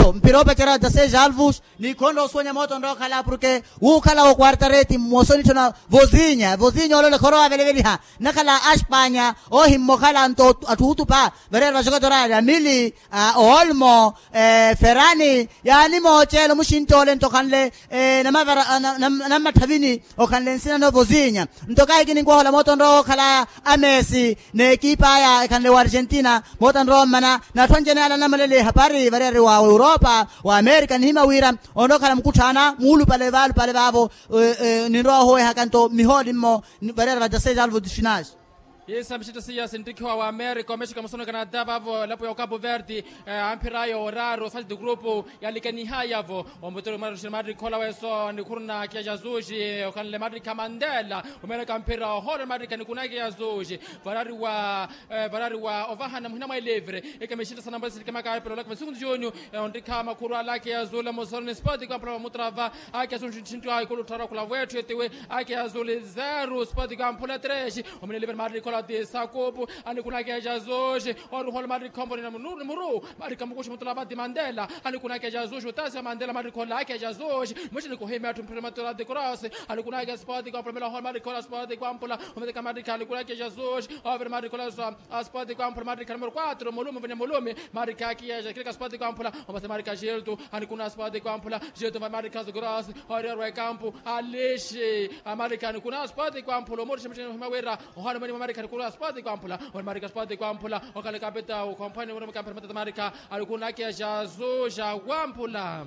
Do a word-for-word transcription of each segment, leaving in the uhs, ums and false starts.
Claro, mpira opechera dezesseis alvos, ni quando sonha moto ndo kala porque u kala o quarta rete mosoni tona vozinha, vozinha olole khoro aveleveli ha. Nakala Espanya, o himmo kala anto atutu pa, vereva jogadora ya Mili, Olmo, Ferrani, yani mo chelo mushintole ndo kanle na na mathavini o kanle sina no vozinha. Ndo kai kini ngola moto ndo kala Messi ne ekipa ya kanle wa Argentina, moto ndo mana na tonjene ala na malele habari verere wa Europa wa America nima wira ondoka mkutana mulu pale valu pale babo ni roho hakanto mihodi mo verere va dezesseis alvo de finais. Yes, I'm sure siya sindikiwa wa America wameshika masono Canada bavo lapo ya Cabo Verde ampirayo raro fasi de grupo yalikani hayavo omotoro marusha Madrid kola weso ni kurna kia jazuji okanle Madrid Mandela umeleka mpira hore Madrid ni kunaki jazuji varari wa varari wa ovahana mhina mailevre ekameshita sana mbasi kama ka pero lakwa sekundu jonyo ondika makuru alake azula mosone sport kwa pro mutrava ake asunju chintu ay kulu tara kula wetu etewe ake azule zero sport kwa mpula treshi omelevre Madrid kola de sakopo ani kuna keja zoje oru hol Madrid company na muru muru Madrid kamukusha mutulaba de Mandela ani kuna keja zoje utasi Mandela Madrid kola keja zoje mshini ko hema tu prematura de cross ani kuna keja sport kwa primera hol Madrid kola sport kwa mpula umeka Madrid kali kuna keja zoje over Madrid kola sport kwa mpula Madrid numero quatro molume venye molume Madrid keja kile sport kwa mpula umeka Madrid kajelto ani kuna sport kwa mpula jelto Madrid kazo cross ore ore campo alishe American kuna sport kwa mpula mori mshini mawera hol Madrid kuna sport kwa mpula or Marika sport kwa mpula okale kapeta o company mo kampeonato Marika alikuwa kia jazo ja wampula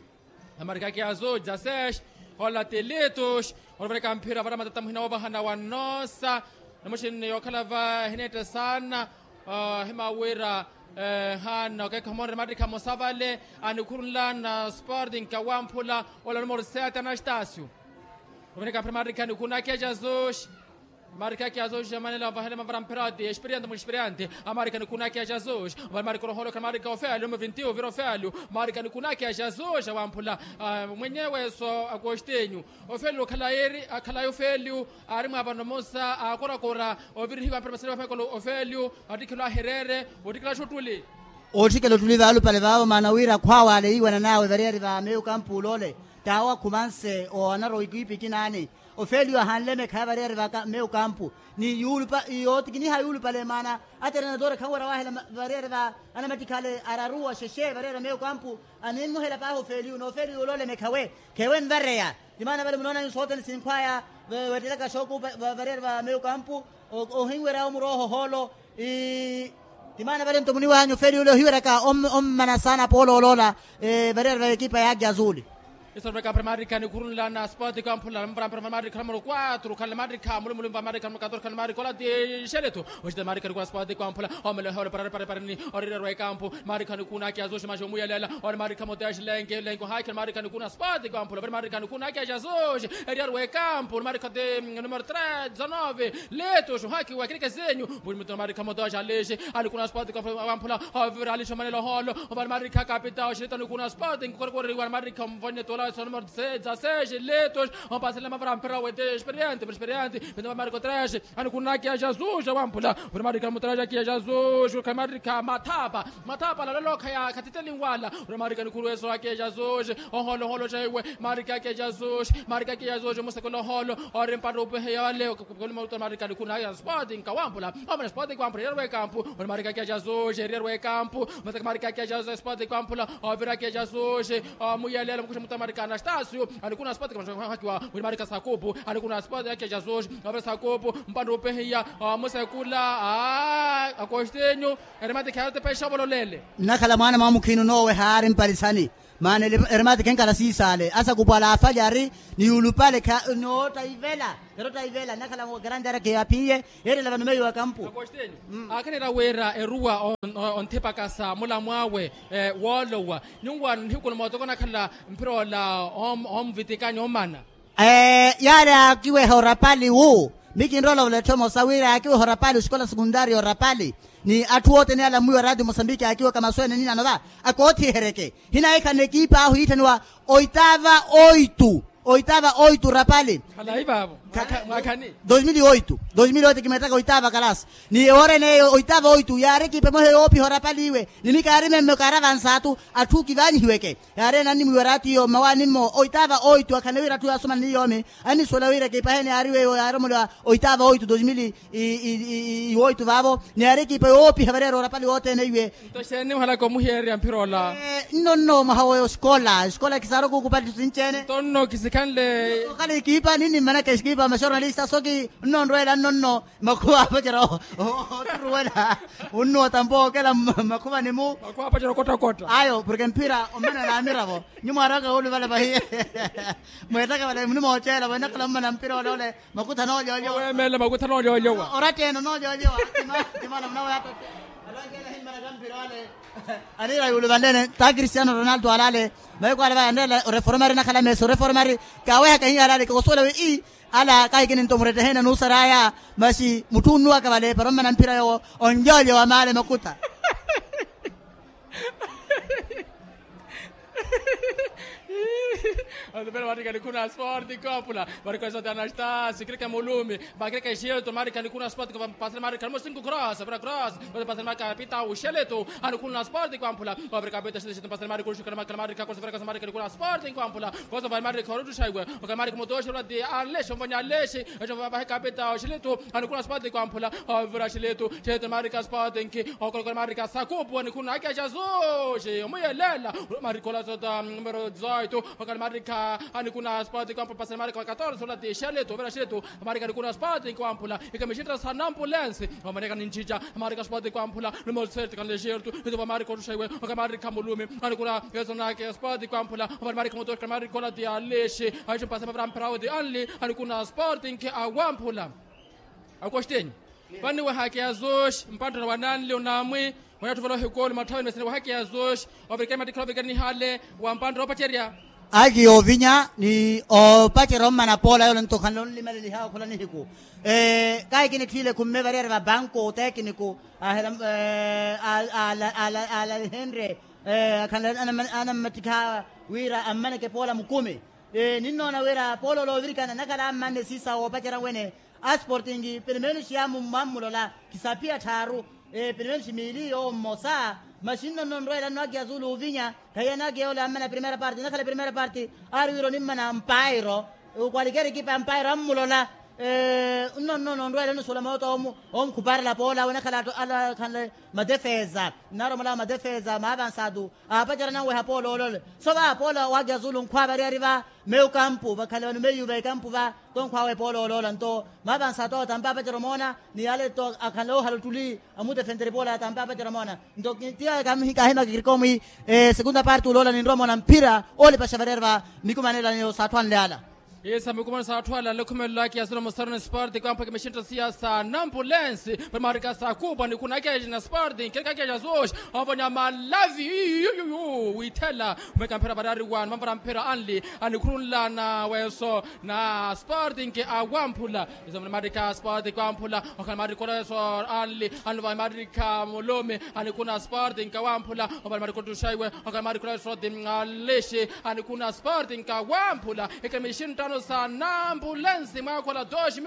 Marika kia jazo dezesseis hola teletos or kampira vara matata mhina wabahana wanosa namoshini yokala va hinete sana himawera hana ke kamore Marika mosavale anikurlan sporting kwa wampula ola numero sete Anastasio Marika Marika kuna kia jazo Marika kia zoje manela vahele mavramperati experiente mo experiente a Marika kuna kia jazoje va Marika roholo kama Marika ofelo mo vintio viro ofelo Marika kuna kia jazoje wampula mwenyewe so Agostinho ofelo kalaeri akala ofelo arimu abano mosa akora kora oviri hiwa permasela pekolo ofelo adikila herere odikila shotuli otikelo tulivalu pale vao manawira kwa wale iwana nawe variari va meu campo lole tawa kumanse o anaro ikipi kinani ofeli wa hanleme khabarere va meu campo ni yulpa yoti ni hayul pale mana atena dora khawara wahela barere va ana matikale ararua sheshe barere meu campo anin mohela pa ofeli no ofeli lole mekhawe kewen barreya dimana bale munona sotel sinkwaya wetelaka shoku barere va meu campo o hingwera umroho holo i dimana bale mtomuni wanyu ofeli ulo hiwera ka om om mana sana polo lola barere va ekipa ya azuli. Isso vai para Madrid ni kurun na sport kwa mpula mbra para Madrid numero quatro kala Madrid ka mulu mulu Madrid numero quatorze kala Madrid kola de Sheleto hoje de Madrid kwa sport kwa mpula omele hore para para para ni orire ro campo Madrid kuna kia zoje majo muya lela or Madrid motage lenge lenge haike Madrid kuna sport kwa mpula Madrid kuna kia zoje orire ro campo Madrid de numero três dezenove Letos haike wa kile zenyu muito Madrid motage aleje ali kuna sport kwa mpula over ali chamanelo holo or Madrid capital Sheleto kuna sport kwa kwa Madrid komvone numero dezesseis Letos on passe la mavra para o experiente experiente pelo Marco três ano kuna kia Jesus wampula o Marco mutraja kia Jesus o Marco matapa matapa la loka ya katiteli wala o Marco kurueso kia Jesus o holo holo jewe Marco kia Jesus Marco kia Jesus musa kolo holo o remparo pe ya leo ko Marco Marco kuna ya sporting ka wampula o sporting kwa mpira ro campo o Marco kia Jesus ro campo mas Marco kia Jesus sporting kwa wampula o vira kia Jesus o muyalela mkusha mutamari Anastasio alikuna sport kama hakiwa Marika Sakopo alikuna sport yake Jazoje na Sakopo mpando pehia Musa kula ah Agostinho remate karte pe shabolo lele nakala mwana mamukino nowe harim palisani maana remate kenkala sisale asa kupala afajari ni ulupale ka no taivela ero taivela nakala grande ara ke apie ere lavano meyo wa campo Agostinho akane rawera erua on on tepakasa mula mwawe wolowa nyungwa hikulo motoko nakala mpiro la om om vitikanyo mana eh yale akiwe horapali wu mikindolo le tomo sawira akiwe horapali uskola sekondari horapali ni atu wote ni ala mwe radio Mozambique akiwa kama swene nini anova akoti hereke hina eka nekipa ahu itenwa oitava oitu oitava oitu rapali hala ibabo Mwakani dois mil e oito dois mil e oito kimetaka oitava kalasi ni ore ne oitava oito yare kipe mohe opi hora paliwe ni mikari memme karavan satu atuki vani hiweke yare nani mwerati yo mawani mo oitava oito akanewira tu asoma ni yome ani solawira kipa hene ariwe yo yare mo oitava oito dois mil e oito vavo ni yare kipe opi havere hora pali wote ne iwe to sheni hala ko muheri ampirola no no mahawo skola skola kisaro ku kupati sinchene tonno kisikanle kale kipa nini manake kipa mashornalista soki non ruela non no makuwa pajero ruela unno tambo kala makuwa ni mu makuwa pajero kota kota ayo porque mpira omena na miravo nyuma raka ule wala bahi mwetaka wala mnimo chela wana kala mna mpira wala ole makuta no yo yo wewe mele makuta no yo yo orate no no yo yo timana mna wapo alangela himana mpira wale anira yule bandene ta Cristiano Ronaldo alale mayko ala bandele reformari na kala meso reformari kawe ka hiya alale ko solo i ala kai kinin to murete hena nusaraya mashi mutunu akabale paroma na mpira yo onjojo wa male makuta Quando per Marica Nicuna Sport di Coppola, Marica Anastasi, Crica Molumi, Marica Scelto, Marica Nicuna Sport, passa Marica Mostinco Cross, per Cross, poi passa Marica Pita Usceleto, Nicuna Sport di Coppola, poi Capita si passa Marica Usceleto, Marica Marica cosa per Marica Nicuna Sport in Coppola, cosa fa Marica Rodu Segue, o Marica Motoshi di Alessi, Vogna Alessi, e già va Capita Usceleto, Nicuna Sport di Coppola, o Vera Scelto, Scelto Marica Sport in che o con Marica Sacopo, Nicuna che già so, Moia Lella, Maricola numero diciotto, o con Marica Nicuna Sport di Coppola passa Marica quattordici, sulla di Scelto, Vera Scelto, Marica Nicuna Sport in Coppola, e che mi c'entra Sanampulense, o Marica Ninja, Marica Sport di Coppola, numero sette con Legerto, e dove Marica Segue, o con Marica Molumi, Nicuna che Sport di Coppola, o Marica Motor con Marica di Alessi, e già passa per Amprao di Alli, Nicuna Sport in che a Wampula. A Costegno. Quando wa haki azosh, mpandra wa nanle unamwe, wa tuvalo hekoli matawi mesene wa haki azosh, wa vikema di klobe gani hale, wa mpandra opacheria. Agi ovinya ni opachero mana pola yo nto kanlon limele li ha kola ni hiku. Eh kai kini kile kumme variare va banco tecnico ala ala ala Henry eh kan ana ana matika wira amana ke pola mukumi. Eh ninno na wira polo lo virikana nakala amane sisa opachera wene asportingi penemeni shiamu mamulola kisapia taru eh penemeni shimili yo mosa machino non roela no agia zulu vinya kayana ge ola amana primera parte nakala primera parte arwiro nimana mpairo qualquier equipe mpairo amulola eh no no non roela no sola moto om om kupara la pola wana kala ala kala ma defesa naro mala ma defesa ma avançado apajara na we hapolo lole so ba pola wagia zulu nkwa bari arriva meu campo va kala no meio vai campo va don kwa we polo lole nto ma avançado tamba pajara mona ni ale to akalo halutuli amu defendere pola tamba pajara mona ndo tia kama hika hema kirikomi eh segunda parte lole ni Roma na mpira ole pasha verva mikumanela ni satwan leala. Esa mkumana sa atwala lokumela ki azuna mosarone sport kwa mpaka meshinta siasa Nampulense per Marica Sakuba ni kuna kaje na sport kika kaje zosh avanya malavi witela meka mpira badari wan mambara mpira anli anikurula na weso na sport ke awampula izamna Marica sport kwa mpula okana Marica so anli anwa Marica molome anikuna sport kwa wampula okana Marica tushaiwe okana Marica so dimaleshi anikuna sport kwa wampula ekemeshinta sa Nampulense makola doshi me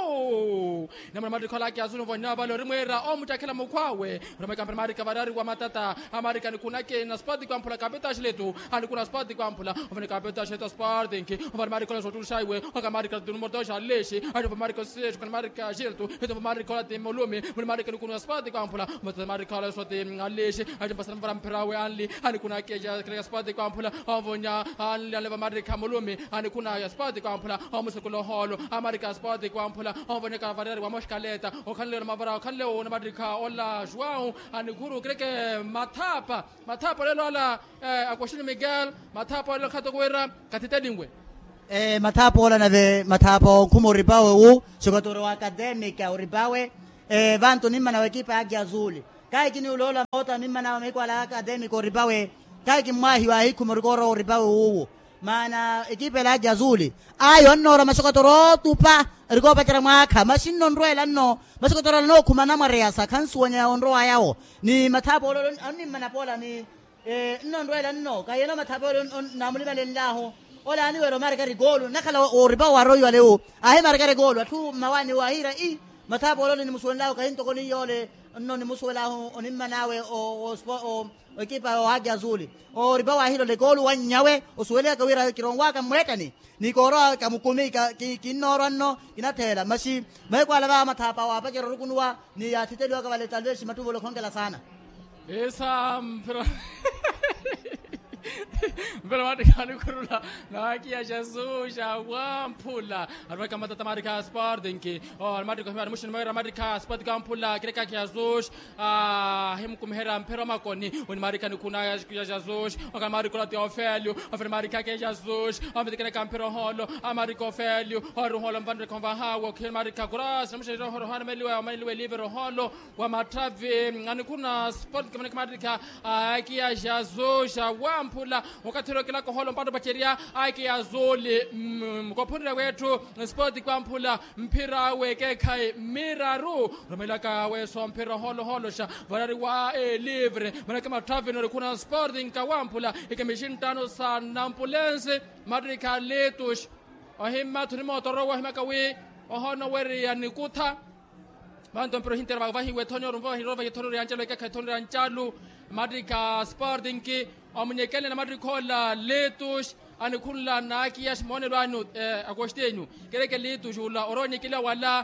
wo namna madikola ki azuno vonya valo rimwera omutakela mukwawe romeka Marica badari wa matata America ni kunake na sport kwa mpula kapeta shletu ani kuna sport kwa mpula ofane kapeta shletu sport inki ofane Marica so tushaiwe okana Marica numero dois aleshi ani Marica seis okana Marica shletu eto Marica de molome Marica ni kuna sport kwa mpula mata Marica so de aleshi ani pasana para mpirawe anli ani kuna keja krea sport kwa mpula ovonya anli ale Marica molome ani kuna sport kwa mpula omusekulo holo America sport kwa mpula ovoneka varere wa moshkaleta okanle mavara okanle ona Marica ola João ani guru kreke matapa matapa lelo ala akwashini Miguel matapa lelo katogwera katitedingwe eh matapa ola nave matapa kumoribawe u shokotoro academica uribawe eh vanto nimma na ekipa ya Azuli kai kini ulola mota nimma na meko ala academica uribawe kai kimwahi wa hiku morigoro uribawe u mana ekipe la Azuli ayo nora mashokotoro tupa riko pachara mwaka mashinno ndroela no mashokotoro no kumana mareasa kansuonya onroa yao ni mathapo lo ani manapola ni eh no ndroela no kayena mathapo namulibale ndaho ola ani wero margari golu nakala o riba waro yo leo ahe margari golu tu mawani wahira i matabo lolo ni musuela ka hinto koni yole no ni musuela o nimma nawe o o o ekipa o Águia Azul o riba wahiro le golu wanyawe o suele ka wira kirongwa ka mwetani ni koro ka mukumi ka kinorano inathela mashi mai kwala ba mathapa wa pa ke rukunwa ni ya thitelo ka vale talweshi matuvo lo khongela sana esa pero Pero mati kani kurula na kia Jesus wampula arweka matata marika Sporting ki o mati ko mushin mera marika Sporting kampula kireka kia Jesus ah him kumhera mpero makoni un marika ni kuna kia Jesus o kan marika la Teofélio o fer marika kia Jesus o meti kireka mpero holo a marika Ofélio o holo mbandre konva hawo kia marika graça mushin ro holo meliwe o meliwe livero holo wa matravi ngani kuna Sporting kama marika kia Jesus wampula wakati kila koholo mpando bacheria aike yazole mkophunira wethu Sport kwampula mpira weke kai miraru romelaka weso mpira holo holo sha varari wa e livre mana kama Travino kuna Sporting kawampula ikemeshin tano sa Nampulense madrika letush ohimma tunimo toro wa himakawi ohono weri yanikutha bantu mpiro hinter bavahi wetonyo rumva hirova yetoro yanchalo ka katonra yanchalu madrika Sporting ki omunyekele na madrikola letush anikunla na kiyash monelo anu agostenu kereke letush ula oronye kila wala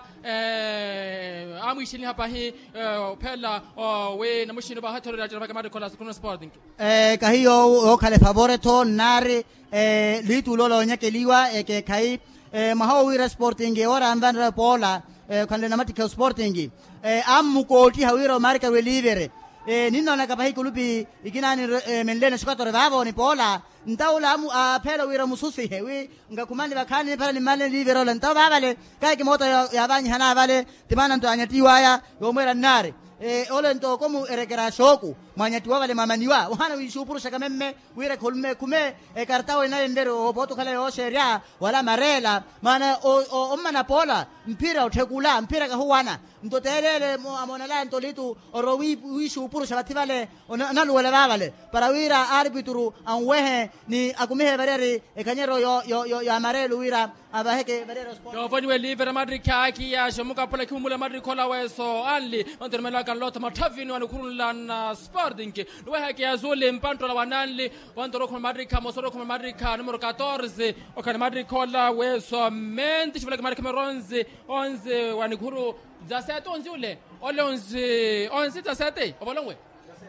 eh amwishini hapa hi phela we na mushino ba hathoro ya jaba madrikola kuna Sporting eh kahiyo o kale favorito nare eh litu lolo nyekeliwa ke kai mahawira Sporting ora andandra pola kande na matika Sporting am ko ti hawiro marka we livere eh ninno na kapahi kulupi ikinani menlene shikatore vavo ni pola ntaula amu phela wira mususi hewi ngakumani bakhani phela ni male livero la ntawa vale kai ke moto ya banyi hana vale timana ndo anyatiwa ya yomwera nare eh ole ndo komu erekera shoku mwanyatiwa vale mamaniwa wana wishupuru shakamemme wira kulme kume e kartawe na ndero boto kale o sheria wala marela mana o o mana pola mpira uthekula mpira ka huwana ndo telele amona la ndo litu orowi wishupuru shabativale naluwele vale para wira arbitru anwehe ni akumehe bareri ekanyero yo yo yo ya marelu wira abaheke barero Sport yo vanywe livera Madrid kaki ya shomuka pole kumula Madrid kola weso ali ontermela kan lot matavini wanukurula na Sporting lwe haki ya zole mpanto la wanali wantoro kwa Madrid kama soro kwa Madrid ka numero fourteen okana Madrid kola weso menti shivule Madrid Cameronze onze wanikuru za sete onze ule ole onze onze za sete obolongwe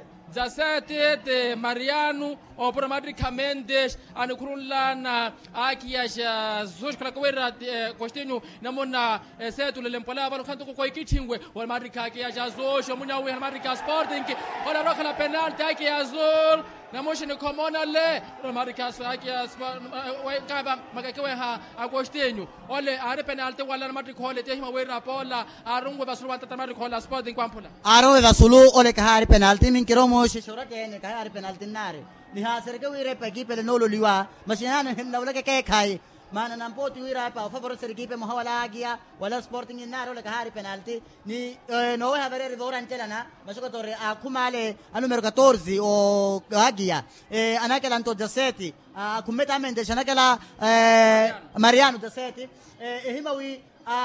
za sete de Mariano o por Madrid Mendes anikurula na akiyasha zushkala kwera kostenu namona setu le lempola balo kanto ko ikitingwe wa Madrid akiyasha zosho munya we Madrid Sporting ola roka la penalty akiyazul namoshine komona le Madrid akiyasha we kaba magakewe ha agostenu ole are penalty wala Madrid khole tehima we rapola arungwe basulu wanta Madrid khola Sporting kwampula arungwe basulu ole kahari penalty min kiromo shishorate ne kahari penalty nare liha serke wire pagi pele nolo liwa masihana nawla ke ke khai mana nampoti wira pa favor serke pe mohawala agia wala Sporting inaro le kahari penalty ni no ha bere rivoran telana masuko tore akumale a numero fourteen o agia eh anake lanto seventeen akumeta mende shanakala Mariano seventeen eh himawi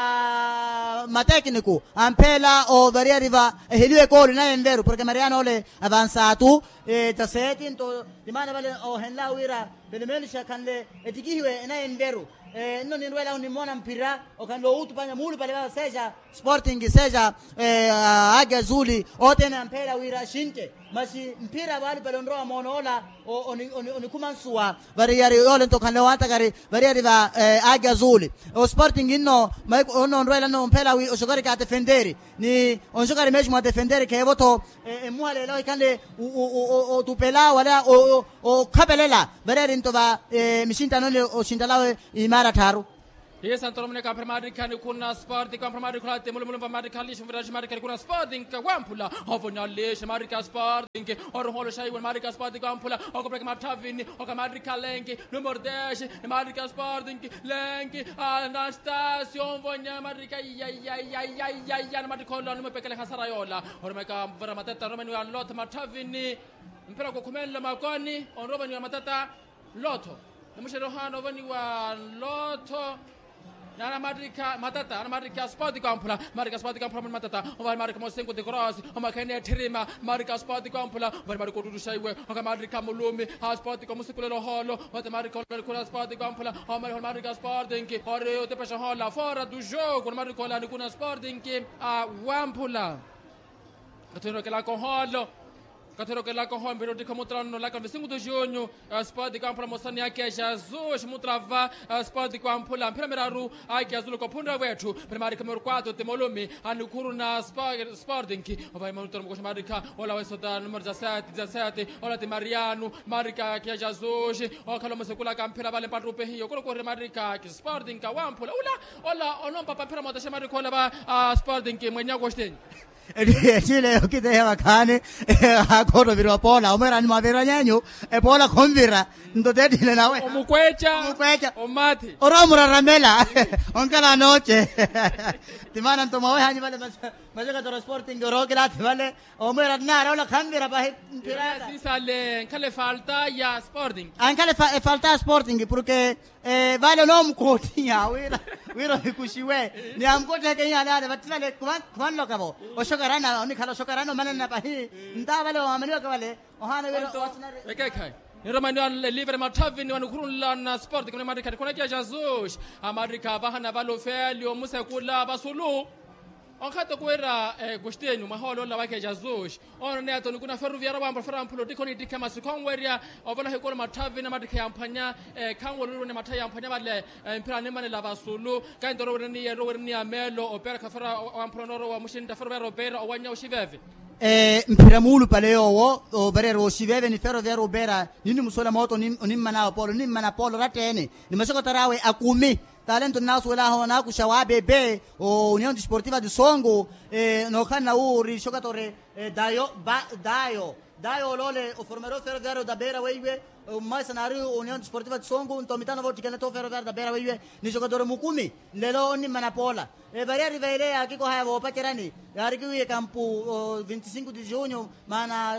a matecnico ampela o varia riva heliwe coli na envero perché Mariano le avanzato e taseti into dimana vale o henla wira belemeli shakanle etikiwe na envero eh non inwela unimona mpira o kan lo utu panya mulu pale seja Sporting seja eh Águia Azul o tena ampela wira shinte masi mpira bali pale ndroa monola o oni kumansua variari ole to kan lo ata gari variari va Águia Azul o Sporting inno ma ono ndroela no mpela wi o giocare ka defendere ni on giocare mesmo a defendere che voto e muale lo kande o o tupela wala o o kabelela variari into va mishinta no o shindalawe imara taru Yes, Antonio ka Madrid kan kuna Sporting ka Madrid kula temul mul Madrid kan lisho viraj Madrid kan kuna Sporting ka wampula hovonya lisho Madrid ka Sporting or holo shay wal Madrid ka Sporting ka wampula o ko brek matavini o ka Madrid ka lenki numero ten Madrid ka Sporting lenki Anastasio vonya Madrid ka ya ya ya ya ya ya Madrid ko lo pekele hasara yola or me ka vera matata romani wa lot matavini mpira ko kumela makoni on romani wa matata loto Namushero hano vani wa loto. Nana Madrika Matata, Nana Madrika Sport Compula, Marika Sport Compula Matata, Over Marika Mosenko de Cross, Omakane Trima, Marika Sport Compula, Varmarico to Shaiwe, Okamadrika Mulumi, House Sport Comusicular Hollow, what the Marico Sport Compula, Omar Marika Sporting, Oreo de Pasha Holla, Fora du Jogo, Maricola Nicuna Sporting, a Wampula. Catero che la conholo. Catero che la conholo, però di come tranno la conversione di giugno, sport di campo mostrani anche Jesus, mutrava sport di campo la prima ru anche azul copunda vetu, prima di come quattro temolomi, hanno curuna sporting, vai molto come Marica, o la Vesoda numero diciassette, diciassette, o la di Mariano, Marica che Jesus, o calmo se quella campera vale per rupe io, quello corre Marica che sporting ka wampula. Ola, ola, o non papa per mo da chiamare quella va sporting che mania gostin. Chile okite hewa kane akoro virwa pola omera ni mavera nyanyo e pola konvira ndodedi le nawe omukwecha omukwecha omati oromura ramela onkala noche timana ntomawe hani vale majoka to sporting rogela vale omera nara ola khanvira ba pirata si sale kale falta ya sporting ankale falta sporting porque eh vale no mkotinya wira wira kushiwe ni amkote kenya dada batale kwan kwan lokavo shokarana oni khala shokarano manana pahi nda vale amaniwa kavale ohana velo osnare ekekai Romano livre matavini wanukurula na sport kuna Marika kuna kia Jesus Amarika bahana valo feli o musa kula basulu onkato kwera gostenu maholo la wake Jesus ono ne atoni kuna ferroviaria wa mbafara politiko ni dikama sikongweria ovana hekolo matavini Marika yampanya kangolo ne mataya yampanya vale mpira ne mane la basulu kaindoro ni ero ni amelo opera kafara wa mpronoro wa mushinda ferroviaria opera owanya ushiveve eh mpira mulu pale owo o berero shiveve ni ferroviaria opera nini musola moto ni nimana polo nimana polo ratene ni masoko tarawe akumi talento naso la hona kushawabe be o União Desportiva de Songo eh no kana uri shokatore dayo dayo dayo lole o formero ferroviario da Beira wewe o mais cenário União Desportiva de Songo então mitano voti kana to ferroviario da Beira wewe ni shokatore mukumi lelo ni manapola e varia rivele aqui com raiva paterani yari que campo vinte e cinco de junho mana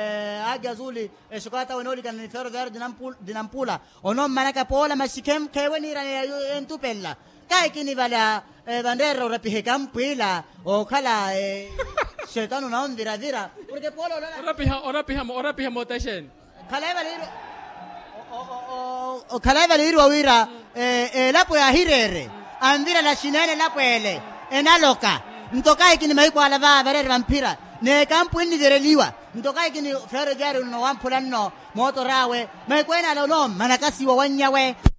águia azul e shokata wenoli kana ferroviario de Nampula de Nampula o non manaka pola masikem keweni rani entupella kai kini vala bandera rapihe campila o kala shetano na on vira vira porque polo ora piha ora piha ora piha motation kala valiro o o kala valiro wira eh lapo ya hirere andira la shinene lapo ele enaloka ntokai kini maiko ala va valere vampira ne campo inni dereliwa ntokai kini ferroviario no wampulano moto rawe maiko ena lo no manakasi wa wanyawe